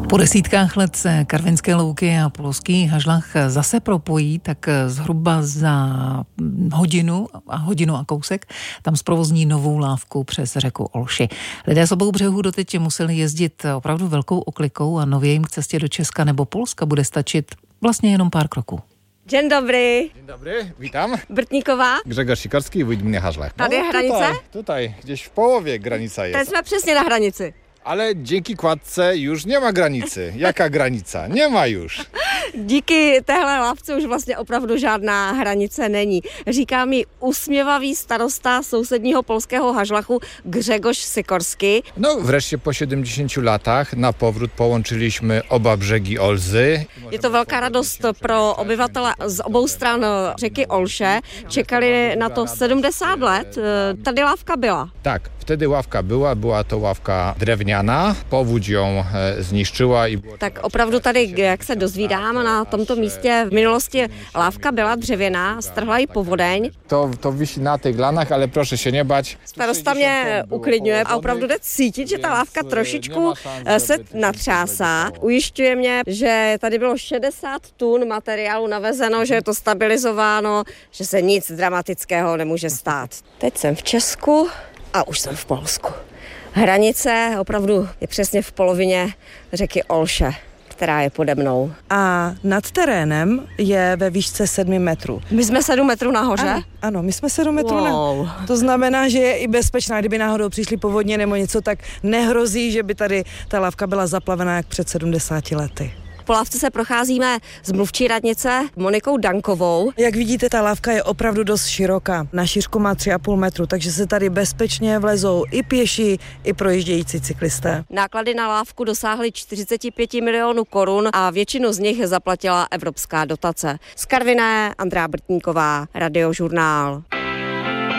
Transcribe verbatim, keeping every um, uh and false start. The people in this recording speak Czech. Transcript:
Po desítkách let se Karvinské louky a polský Hažlach zase propojí, tak zhruba za hodinu a hodinu a kousek tam zprovozní novou lávku přes řeku Olši. Lidé z obou břehů doteď museli jezdit opravdu velkou oklikou a nově jim k cestě do Česka nebo Polska bude stačit vlastně jenom pár kroků. Dzień dobry. Dzień dobry, witam. Brtníková. Grzegorz Sikorski, wójt gminy Hażlach. Tady je hranice? Tutaj, tutaj, gdzieś w połowie granica Teď jest. jsme přesně na hranici. Ale dzięki kładce już nie ma granicy. Jaka granica? Nie ma już. Díky téhle lávce už vlastně opravdu žádná hranice není. Říká mi usměvavý starosta sousedního polského Hažlachu Grzegorz Sikorski. No wreszcie po siedemdziesięciu latach na powrót połączyliśmy oba brzegi Olzy. Je to velká radost pro obyvatele z obou stran řeky Olše. Čekali na to sedmdesát let. Tady lávka byla. Tak, wtedy ławka była, była to ławka drewniana. Powódź ją e, zniszczyła i było... Tak opravdu tady, jak se dozvídám, na tomto místě v minulosti lávka byla dřevěná, strhla ji povodeň. To, to wisi na tych lanach, ale proszę się nie bać. Starosta mě uklidňuje a opravdu jde cítit, že ta lávka trošičku se natřásá. Ujišťuje mě, že tady bylo šedesát tun materiálu navezeno, že je to stabilizováno, že se nic dramatického nemůže stát. Teď jsem v Česku a už jsem v Polsku. Hranice opravdu je přesně v polovině řeky Olše, která je pode mnou. A nad terénem je ve výšce sedmi metrů. My jsme sedm metrů nahoře? Ano, ano, my jsme sedm metrů wow. nahoře. To znamená, že je i bezpečná, kdyby náhodou přišly povodně nebo něco, tak nehrozí, že by tady ta lávka byla zaplavená jak před sedmdesáti lety. Po lávce se procházíme s mluvčí radnice Monikou Dankovou. Jak vidíte, ta lávka je opravdu dost široká. Na šířku má tři a půl metru, takže se tady bezpečně vlezou i pěší, i projíždějící cyklisté. Náklady na lávku dosáhly čtyřicet pět milionů korun a většinu z nich zaplatila evropská dotace. Z Karviné Andrea Brtníková, Radiožurnál.